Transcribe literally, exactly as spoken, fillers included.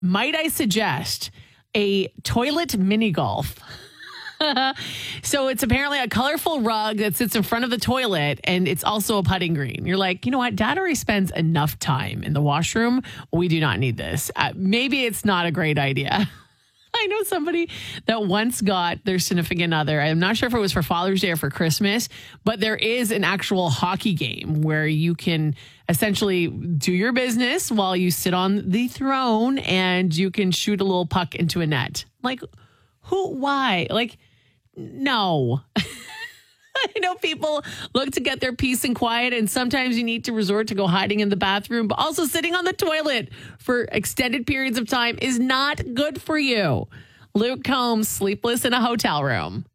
Might I suggest a toilet mini golf? So it's apparently a colorful rug that sits in front of the toilet, and it's also a putting green. You're like, you know what? Dad already spends enough time in the washroom. We do not need this. Uh, maybe it's not a great idea. I know somebody that once got their significant other. I'm not sure if it was for Father's Day or for Christmas, but there is an actual hockey game where you can essentially do your business while you sit on the throne and you can shoot a little puck into a net. Like, who, why? Like, no. I know people look to get their peace and quiet, and sometimes you need to resort to go hiding in the bathroom, but also sitting on the toilet for extended periods of time is not good for you. Luke Combs, sleepless in a hotel room.